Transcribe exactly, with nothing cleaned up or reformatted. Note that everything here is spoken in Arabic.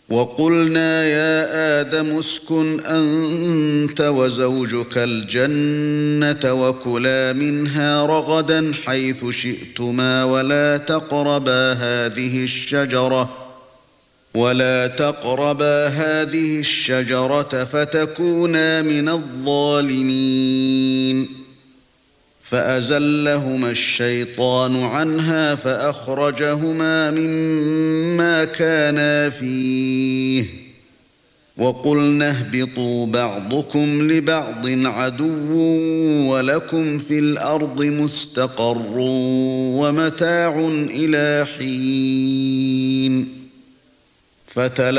وَقُلْنَا يَا آدَمُ اسْكُنْ أَنْتَ وَزَوْجُكَ الْجَنَّةَ وَكُلَا مِنْهَا رَغَدًا حَيْثُ شِئْتُمَا وَلَا تَقْرَبَا هَذِهِ الشَّجَرَةَ وَلَا تَقْرَبَا هَذِهِ الشَّجَرَةَ فَتَكُونَا مِنَ الظَّالِمِينَ فَأَزَلَّهُمَا الشَّيْطَانُ عَنْهَا فَأَخْرَجَهُمَا مِمَّا كَانَا فِيهِ وَقُلْنَا اهْبِطُوا بَعْضُكُمْ لِبَعْضٍ عَدُوٌّ وَلَكُمْ فِي الْأَرْضِ مُسْتَقَرٌّ وَمَتَاعٌ إِلَى حِينٍ